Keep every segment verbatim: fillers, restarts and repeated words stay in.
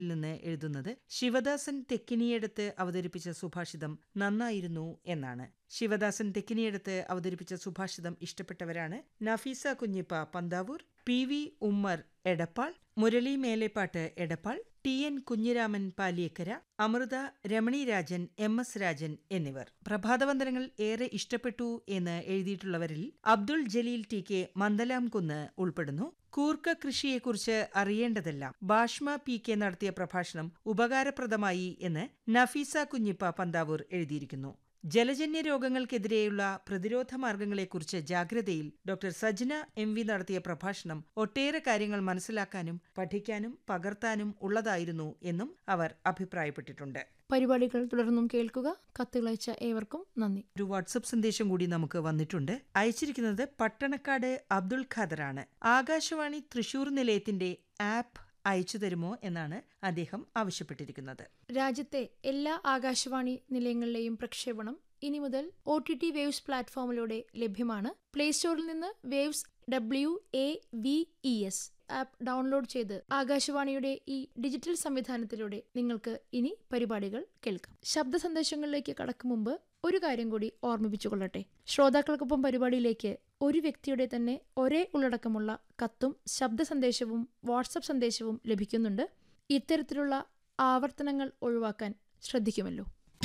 നിന്ന് എഴുതുന്നത് ശിവദാസൻ തെക്കിനിയടത്ത് അവതരിപ്പിച്ച സുഭാഷിതം നന്നായിരുന്നു എന്നാണ്. ശിവദാസൻ തെക്കിനിയടത്ത് അവതരിപ്പിച്ച സുഭാഷിതം ഇഷ്ടപ്പെട്ടവരാണ് Nafeesa Kunhippa Panthavoor, P V Ummer Edappal, Murali Melepat Edappal, T N Kunhiraman Paliyekkara, Amrita, Ramani Rajan, M S Rajan എന്നിവർ. പ്രഭാതവന്ദനങ്ങൾ ഏറെ ഇഷ്ടപ്പെട്ടു എന്ന് എഴുതിയിട്ടുള്ളവരിൽ അബ്ദുൾ ജലീൽ ടി കെ മന്ദലാംകുന്ന് ഉൾപ്പെടുന്നു. കൂർക്ക കൃഷിയെക്കുറിച്ച് അറിയേണ്ടതെല്ലാം ബാഷ്മ പി കെ നടത്തിയ പ്രഭാഷണം ഉപകാരപ്രദമായി എന്ന് നഫീസ കുഞ്ഞിപ്പ പന്താവൂർ എഴുതിയിരിക്കുന്നു. ജലജന്യ രോഗങ്ങൾക്കെതിരെയുള്ള പ്രതിരോധ മാർഗങ്ങളെക്കുറിച്ച് ജാഗ്രതയിൽ ഡോക്ടർ സജ്ന എം വി നടത്തിയ പ്രഭാഷണം ഒട്ടേറെ കാര്യങ്ങൾ മനസ്സിലാക്കാനും പഠിക്കാനും പകർത്താനും ഉള്ളതായിരുന്നു എന്നും അവർ അഭിപ്രായപ്പെട്ടിട്ടുണ്ട്. പരിപാടികൾ തുടർന്നും കേൾക്കുക. കത്തുകളയച്ച ഏവർക്കും നന്ദി. ഒരു വാട്സപ്പ് സന്ദേശം കൂടി നമുക്ക് വന്നിട്ടുണ്ട്. അയച്ചിരിക്കുന്നത് പട്ടണക്കാട് അബ്ദുൾ ഖാദറാണ്. ആകാശവാണി തൃശൂർ നിലയത്തിന്റെ ആപ്പ് അയച്ചു തരുമോ എന്നാണ് അദ്ദേഹം ആവശ്യപ്പെട്ടിരിക്കുന്നത്. രാജ്യത്തെ എല്ലാ ആകാശവാണി നിലയങ്ങളിലെയും പ്രക്ഷേപണം ഇനി മുതൽ ഒ ടി ടി വേവ്സ് പ്ലാറ്റ്ഫോമിലൂടെ ലഭ്യമാണ്. പ്ലേ സ്റ്റോറിൽ നിന്ന് waves W A V E S app download ചെയ്ത് ആകാശവാണിയുടെ ഈ ഡിജിറ്റൽ സംവിധാനത്തിലൂടെ നിങ്ങൾക്ക് ഇനി പരിപാടികൾ കേൾക്കാം. ശബ്ദ സന്ദേശങ്ങളിലേക്ക് കടക്കും മുമ്പ് ഒരു കാര്യം കൂടി ഓർമ്മിപ്പിച്ചുകൊള്ളട്ടെ. ശ്രോതാക്കൾക്കൊപ്പം പരിപാടിയിലേക്ക് ഒരു വ്യക്തിയുടെ തന്നെ ഒരേ ഉള്ളടക്കമുള്ള കത്തും ശബ്ദ സന്ദേശവും വാട്സപ്പ് സന്ദേശവും ലഭിക്കുന്നുണ്ട്. ഇത്തരത്തിലുള്ള ആവർത്തനങ്ങൾ ഒഴിവാക്കാൻ ശ്രദ്ധിക്കുമല്ലോ.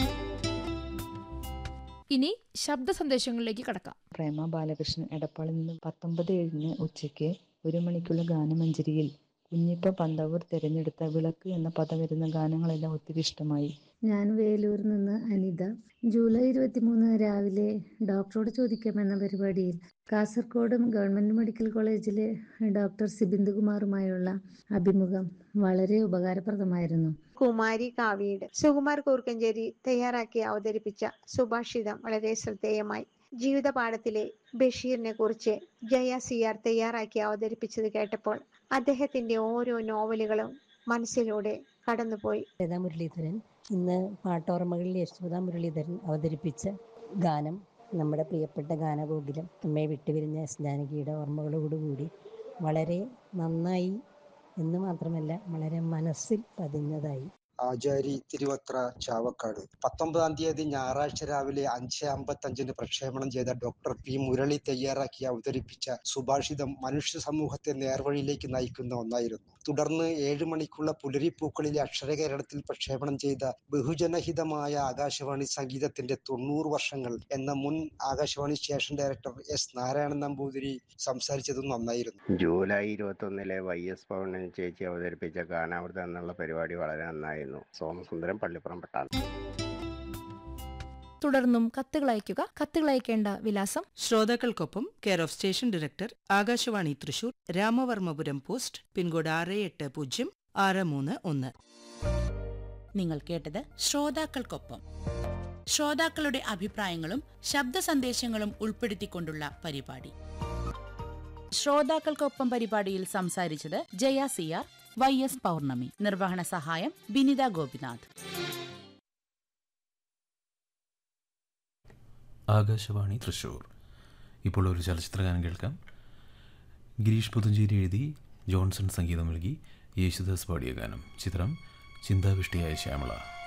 ഇനി ശബ്ദ സന്ദേശങ്ങളിലേക്ക് കടക്കാം. പ്രേമ ബാലകൃഷ്ണൻ എടപ്പാളിൽ നിന്ന് പത്തൊമ്പത് ഏഴിന് ഉച്ചയ്ക്ക് ഒരു മണിക്കുള്ള ഗാനമഞ്ജരിയിൽ കുഞ്ഞിപ്പ പന്താവൂർ തിരഞ്ഞെടുത്ത വിളക്ക് എന്ന പദം വരുന്ന ഗാനങ്ങളെല്ലാം ഒത്തിരി ഇഷ്ടമായി. ഞാൻ വേലൂരിൽ നിന്ന് അനിത. ജൂലൈ ഇരുപത്തിമൂന്ന് രാവിലെ ഡോക്ടറോട് ചോദിക്കാമെന്ന പരിപാടിയിൽ കാസർഗോഡ് ഗവൺമെന്റ് മെഡിക്കൽ കോളേജിലെ ഡോക്ടർ സിബിന്ദുകുമാറുമായുള്ള അഭിമുഖം വളരെ ഉപകാരപ്രദമായിരുന്നു. കുമാരി കാവ്യയുടെ സുകുമാർ കൂർക്കഞ്ചേരി തയ്യാറാക്കി അവതരിപ്പിച്ച സുഭാഷിതം വളരെ ശ്രദ്ധേയമായി. ജീവിത പാഠത്തിലെ ബഷീറിനെ കുറിച്ച് ജയ സി ആർ തയ്യാറാക്കി അവതരിപ്പിച്ചത് കേട്ടപ്പോൾ അദ്ദേഹത്തിന്റെ ഓരോ നോവലുകളും മനസ്സിലൂടെ കടന്നുപോയി. യശോദ മുരളീധരൻ ഇന്ന് പാട്ടോർമ്മകളിൽ യശോദ മുരളീധരൻ അവതരിപ്പിച്ച ഗാനം നമ്മുടെ പ്രിയപ്പെട്ട ഗാനഗോകുലം നമ്മെ വിട്ടുപിരിഞ്ഞ എസ് ജാനകിയുടെ ഓർമ്മകളോടുകൂടി വളരെ നന്നായി എന്ന് മാത്രമല്ല വളരെ മനസ്സിൽ പതിഞ്ഞതായി. ആചാരി തിരുവത്ര ചാവക്കാട് പത്തൊമ്പതാം തീയതി ഞായറാഴ്ച രാവിലെ അഞ്ച് അമ്പത്തി അഞ്ചിന് പ്രക്ഷേപണം ചെയ്ത ഡോക്ടർ പി മുരളി തയ്യാറാക്കി അവതരിപ്പിച്ച സുഭാഷിതം മനുഷ്യ സമൂഹത്തെ നേർവഴിയിലേക്ക് നയിക്കുന്ന ഒന്നായിരുന്നു. തുടർന്ന് ഏഴ് മണിക്കുള്ള പുലരിപ്പൂക്കളിലെ അക്ഷരകേരളത്തിൽ പ്രക്ഷേപണം ചെയ്ത ബഹുജനഹിതമായ ആകാശവാണി സംഗീതത്തിന്റെ തൊണ്ണൂറ് വർഷങ്ങൾ എന്ന മുൻ Akashvani station director S Narayanan Namboothiri സംസാരിച്ചതും നന്നായിരുന്നു. ജൂലൈ ഇരുപത്തി ഒന്നിലെ വൈ എസ് പൗർണമി ചേച്ചി അവതരിപ്പിച്ച ഗാനാമൃതം എന്നുള്ള പരിപാടി വളരെ നന്നായിരുന്നു. സോമസുന്ദരം പള്ളിപ്പുറം പട്ടാളം. തുടർന്നും കത്തുകൾ അയയ്ക്കുക. കത്തുകൾ അയക്കേണ്ട വിലാസം: ശ്രോതാക്കൾക്കൊപ്പം, care of station director, Akashvani Thrissur, Ramavarmapuram post, pincode ആറ് എട്ട് പൂജ്യം ആറ് മൂന്ന് ഒന്ന്. നിങ്ങൾ കേട്ടത് ശ്രോതാക്കൾക്കൊപ്പം. ശ്രോതാക്കളുടെ അഭിപ്രായങ്ങളും ശബ്ദ സന്ദേശങ്ങളും ഉൾപ്പെടുത്തിക്കൊണ്ടുള്ള പരിപാടി. ശ്രോതാക്കൾക്കൊപ്പം പരിപാടിയിൽ സംസാരിച്ചത് Jaya C R, Y S പൗർണമി. നിർവഹണ സഹായം ബിനിത ഗോപിനാഥ്. ആകാശവാണി തൃശൂർ. ഇപ്പോൾ ഒരു ചലച്ചിത്രഗാനം കേൾക്കാം. ഗിരീഷ് പുതുഞ്ചേരി എഴുതി ജോൺസൺ സംഗീതം നൽകി യേശുദാസ് പാടിയ ഗാനം. ചിത്രം ചിന്താവിഷ്ടിയായ ശ്യാമള.